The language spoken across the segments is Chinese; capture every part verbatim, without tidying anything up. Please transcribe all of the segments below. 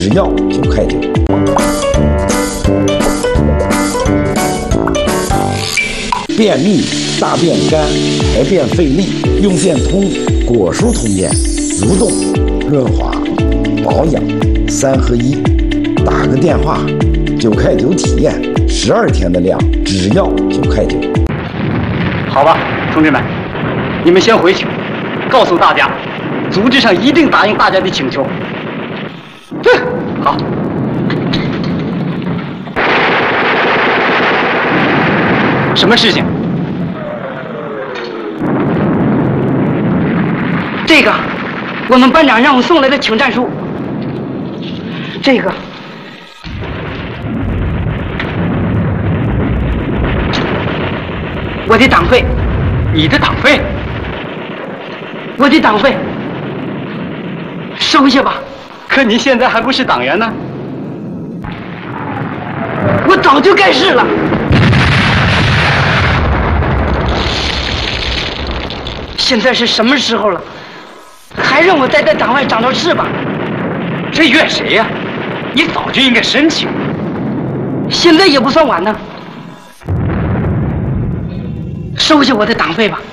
只要九块九。便秘、大便干、排便费力，用便通果蔬通便，蠕动、润滑、保养三合一。打个电话，九块九体验，十二天的量只要九块九。 好吧，同志们，你们先回去，告诉大家，组织上一定答应大家的请求。对，好。什么事情？ 这个，我们班长让我送来的请战书。这个，我的党费。 你的党费？ 我的党费，收下吧。 可你现在还不是党员呢。 我早就该是了。现在是什么时候了，还让我再在党外长着翅膀？ 这怨谁呀？你早就应该申请。 现在也不算晚呢。收下我的党费吧。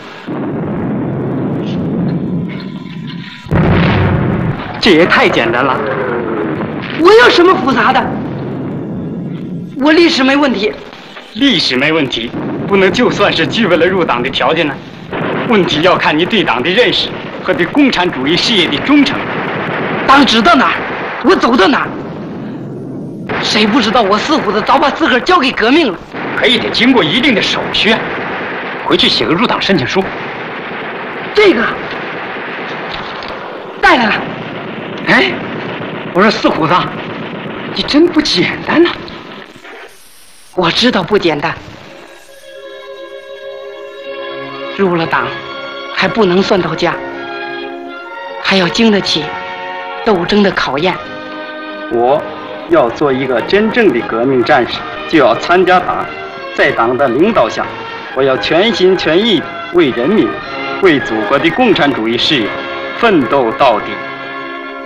这也太简单了。 我有什么复杂的？我历史没问题。 历史没问题，不能就算是具备了入党的条件呢。问题要看你对党的认识和对共产主义事业的忠诚。 党指到哪儿，我走到哪儿。谁不知道我四虎子早把自个儿交给革命了？ 可也得经过一定的手续。回去写个入党申请书。 这个带来了。 哎，我说四虎子，你真不简单呐！ 我知道不简单。入了党，还不能算到家，还要经得起斗争的考验。 我要做一个真正的革命战士，就要参加党，在党的领导下，我要全心全意为人民、为祖国的共产主义事业奋斗到底。